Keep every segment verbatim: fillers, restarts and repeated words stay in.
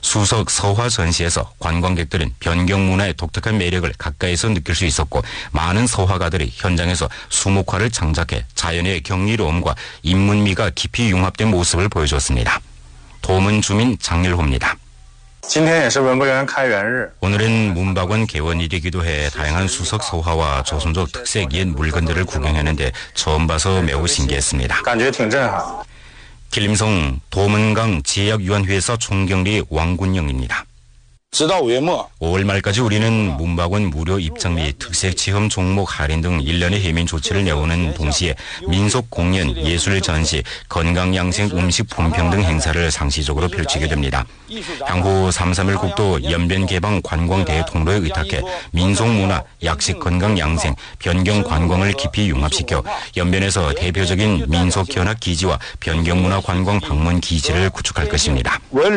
수석 서화 전시에서 관광객들은 변경 문화의 독특한 매력을 가까이서 느낄 수 있었고 많은 서화가들이 현장에서 수목화를 창작해 자연의 경이로움과 인문미가 깊이 융합된 모습을 보여줬습니다. 도문 주민 장일호입니다. 오늘은 문박원 개원일이기도 해 다양한 수석 서화와 조선족 특색 옛 물건들을 구경했는데 처음 봐서 매우 신기했습니다. 길림성 도문강 제약유한회사 총경리 왕군영입니다. 오월 말까지 우리는 문박원 무료 입장 및 특색 체험 종목 할인 등 일련의 해민 조치를 내오는 동시에 민속 공연, 예술 전시, 건강 양생 음식 품평 등 행사를 상시적으로 펼치게 됩니다. 향후 삼, 삼일 국도 연변 개방 관광 대통로에 의탁해 민속 문화, 약식 건강 양생, 변경 관광을 깊이 융합시켜 연변에서 대표적인 민속 견학 기지와 변경 문화 관광 방문 기지를 구축할 것입니다.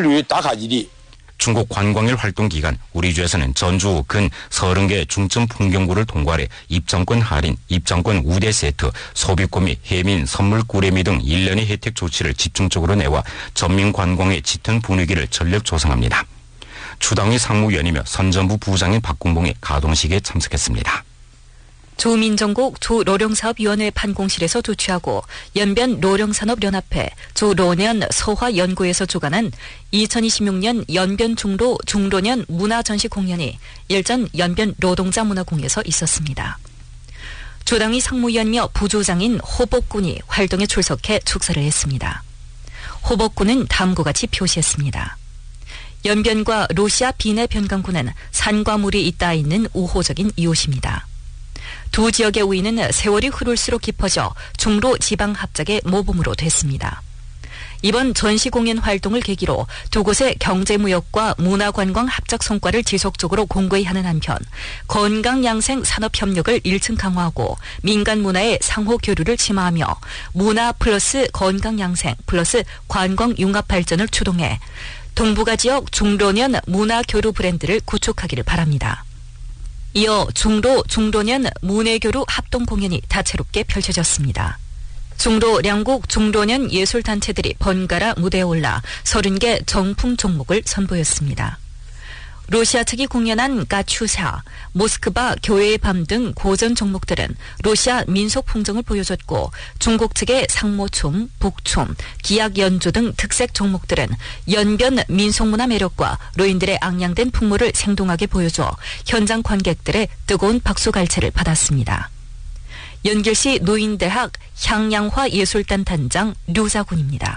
중국 관광일 활동 기간 우리 주에서는 전주 근 서른 개 중점 풍경구를 통과해 입장권 할인, 입장권 우대 세트, 소비권 및 해민, 선물 꾸레미 등 일련의 혜택 조치를 집중적으로 내와 전민 관광의 짙은 분위기를 전력 조성합니다. 추당위 상무위원이며 선전부 부장인 박군봉이 가동식에 참석했습니다. 조민정국 조로령사업위원회 판공실에서 조치하고 연변 로령산업연합회 조로년 서화연구에서 주관한 이천이십육 년 연변 중로 중로년 문화전시 공연이 일전 연변 노동자 문화공에서 있었습니다. 조당위 상무위원이며 부조장인 호복군이 활동에 출석해 축사를 했습니다. 호복군은 다음과 같이 표시했습니다. 연변과 러시아 비내 변강구는 산과 물이 잇닿아 있는 우호적인 이웃입니다. 두 지역의 우위는 세월이 흐를수록 깊어져 중로 지방 합작의 모범으로 됐습니다. 이번 전시 공연 활동을 계기로 두 곳의 경제무역과 문화관광 합작 성과를 지속적으로 공고히 하는 한편 건강양생 산업협력을 일 층 강화하고 민간 문화의 상호 교류를 심화하며 문화 플러스 건강양생 플러스 관광 융합 발전을 추동해 동북아 지역 중로년 문화교류 브랜드를 구축하기를 바랍니다. 이어 중로, 중로년 문예교류 합동 공연이 다채롭게 펼쳐졌습니다. 중로, 양국, 중로년 예술단체들이 번갈아 무대에 올라 서른 개 정품 종목을 선보였습니다. 러시아 측이 공연한 까추사, 모스크바 교회의 밤 등 고전 종목들은 러시아 민속 풍정을 보여줬고 중국 측의 상모춤, 북춤, 기악 연주 등 특색 종목들은 연변 민속문화 매력과 노인들의 앙양된 풍모를 생동하게 보여줘 현장 관객들의 뜨거운 박수갈채를 받았습니다. 연길시 노인대학 향양화 예술단 단장 류자군입니다.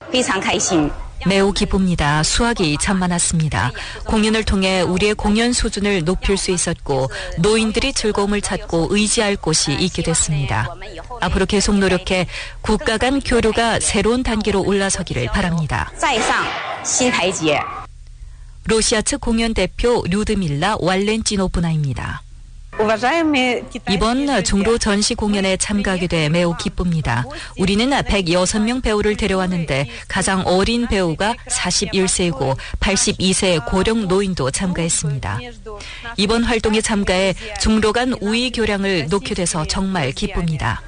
매우 기쁩니다. 수확이 참 많았습니다. 공연을 통해 우리의 공연 수준을 높일 수 있었고 노인들이 즐거움을 찾고 의지할 곳이 있게 됐습니다. 앞으로 계속 노력해 국가 간 교류가 새로운 단계로 올라서기를 바랍니다. 러시아 측 공연 대표 류드밀라 왈렌티노브나입니다. 이번 중로 전시 공연에 참가하게 돼 매우 기쁩니다. 우리는 백육 명 배우를 데려왔는데 가장 어린 배우가 사십일 세이고 팔십이 세의 고령 노인도 참가했습니다. 이번 활동에 참가해 중로 간 우위 교량을 놓게 돼서 정말 기쁩니다.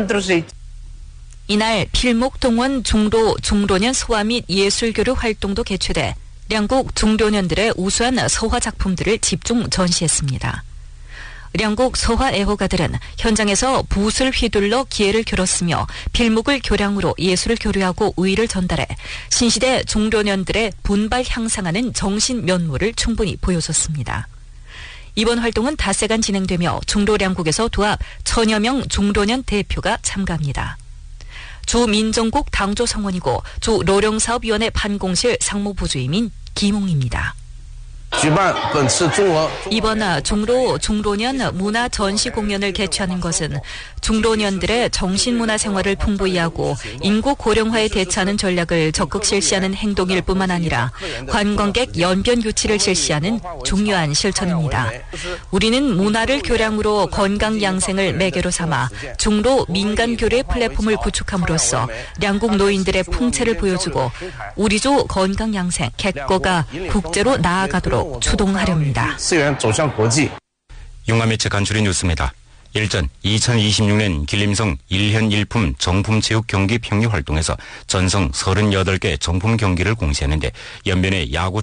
이날 필목동원 중로, 중로년 소화 및 예술교류 활동도 개최돼 양국 중로년들의 우수한 서화 작품들을 집중 전시했습니다. 양국 서화 애호가들은 현장에서 붓을 휘둘러 기회를 겨뤘으며 필목을 교량으로 예술을 교류하고 우위를 전달해 신시대 중로년들의 분발 향상하는 정신 면모를 충분히 보여줬습니다. 이번 활동은 닷새간 진행되며 중로 양국에서 도합 천여 명 중로년 대표가 참가합니다. 조민정국 당조 성원이고 조로령사업위원회 판공실 상무부주임인 김홍입니다. 이번 중로, 중로년 문화 전시 공연을 개최하는 것은 중로년들의 정신문화 생활을 풍부히 하고 인구 고령화에 대처하는 전략을 적극 실시하는 행동일 뿐만 아니라 관광객 연변 유치를 실시하는 중요한 실천입니다. 우리는 문화를 교량으로 건강 양생을 매개로 삼아 중로 민간 교류의 플랫폼을 구축함으로써 양국 노인들의 풍채를 보여주고 우리조 건강 양생, 객거가 국제로 나아가도록 추동하렵니다. 융화매체 간추린 뉴스입니다. 일전 이천이십육 년 길림성 일현 일품 정품체육 경기 평리 활동에서 전성 서른여덟 개 정품 경기를 공시했는데 연변의 야구